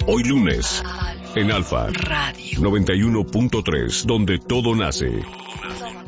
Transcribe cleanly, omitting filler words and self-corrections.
Hoy lunes, en Alfa Radio 91.3, donde todo nace.